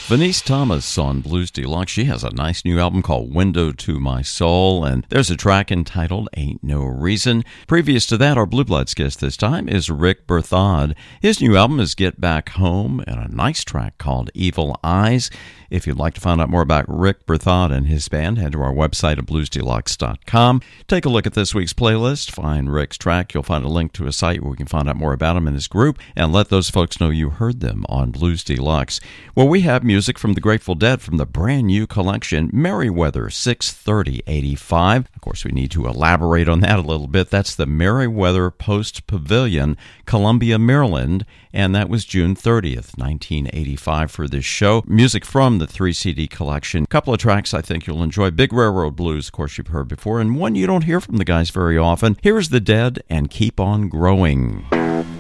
Venice Thomas on Blues Deluxe. She has a nice new album called Window to My Soul, and there's a track entitled Ain't No Reason. Previous to that, our Blue Bloods guest this time is Rick Berthod. His new album is Get Back Home, and a nice track called Evil Eyes. If you'd like to find out more about Rick Berthod and his band, head to our website at bluesdeluxe.com. Take a look at this week's playlist, find Rick's track. You'll find a link to a site where you can find out more about him and his group, and let those folks know you heard them on Blues Deluxe. Well, we have music from the Grateful Dead from the brand new collection, Merriweather 63085. Of course, we need to elaborate on that a little bit. That's the Merriweather Post Pavilion, Columbia, Maryland, and that was June 30th, 1985 for this show. Music from the 3-CD collection. A couple of tracks I think you'll enjoy. Big Railroad Blues, of course, you've heard before, and one you don't hear from the guys very often. Here's The Dead and Keep On Growing.